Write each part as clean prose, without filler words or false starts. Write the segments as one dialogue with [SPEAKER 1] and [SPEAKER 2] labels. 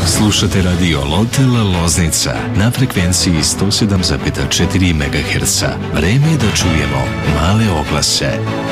[SPEAKER 1] Slušate radio Lotel Loznica na frekvenciji 107,4 MHz. Vreme je da čujemo male oglase.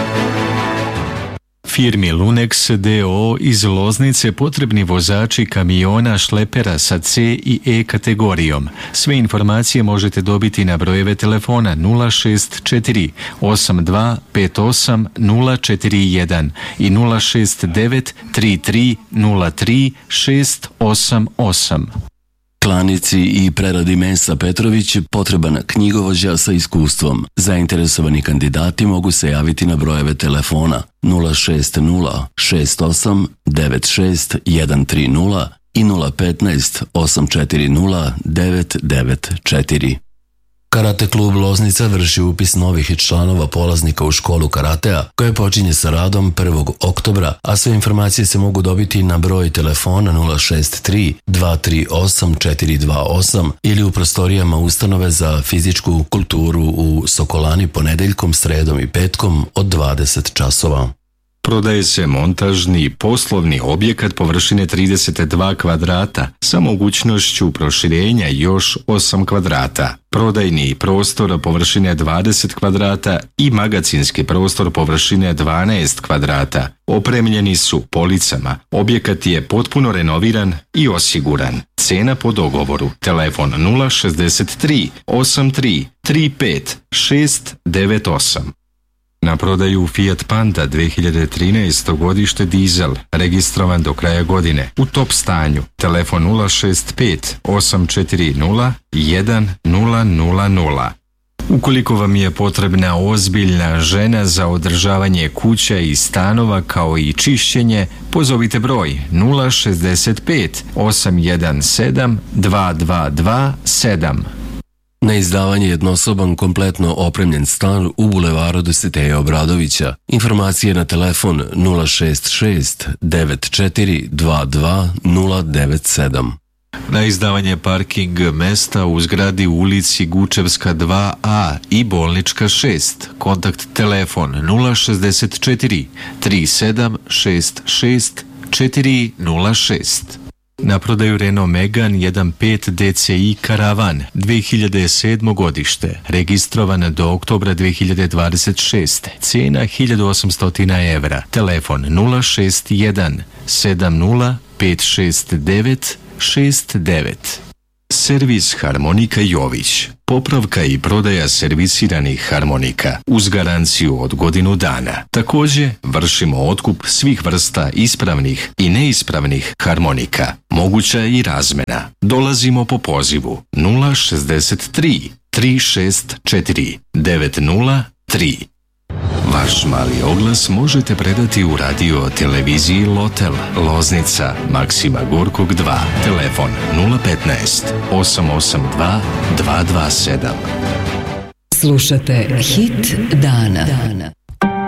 [SPEAKER 1] Firmi Lunex D.O. iz Loznice potrebni vozači kamiona šlepera sa C i E kategorijom. Sve informacije možete dobiti na brojeve telefona 064 82 58 041 i 069 33 03 688.
[SPEAKER 2] Klanici i preradi mesa Petrović potreban knjigovođa sa iskustvom. Zainteresovani kandidati mogu se javiti na brojeve telefona 060 68 96 130 i 015 840 994. Karate klub Loznica vrši upis novih članova polaznika u školu karatea koja počinje sa radom 1. oktobra, a sve informacije se mogu dobiti na broj telefona 063 238 428 ili u prostorijama ustanove za fizičku kulturu u Sokolani ponedeljkom, sredom i petkom od 20 časova.
[SPEAKER 1] Prodaje se montažni poslovni objekat površine 32 kvadrata sa mogućnošću proširenja još 8 kvadrata. Prodajni prostor površine 20 kvadrata i magacinski prostor površine 12 kvadrata. Opremljeni su policama. Objekat je potpuno renoviran i osiguran. Cena po dogovoru. Telefon 063 83 35 698. Na prodaju Fiat Panda 2013. godište dizel, registrovan do kraja godine, u top stanju. Telefon 065 840 1000. Ukoliko vam je potrebna ozbiljna žena za održavanje kuća i stanova kao i čišćenje, pozovite broj 065 817 2227.
[SPEAKER 2] Na izdavanje jednosoban kompletno opremljen stan u bulevaru Dositeja Obradovića. Informacije na telefon 066 94 22 097.
[SPEAKER 1] Na izdavanje parking mesta u zgradi u ulici Gučevska 2A i Bolnička 6. Kontakt telefon 064 3766 406. Na prodaju Renault Megane 1.5 DCI Karavan 2007. godište, registrovan do oktobra 2026. Cena 1800 evra. Telefon 061 70 569 69. Servis Harmonika Jović. Popravka i prodaja servisiranih harmonika uz garanciju od godinu dana. Također vršimo otkup svih vrsta ispravnih i neispravnih harmonika. Moguća je i razmena. Dolazimo po pozivu 063 364 903. Vaš mali oglas možete predati u radio televiziji Lotel Loznica Maksima Gorkog 2. Telefon 015 882 227.
[SPEAKER 3] Slušate Hit dana.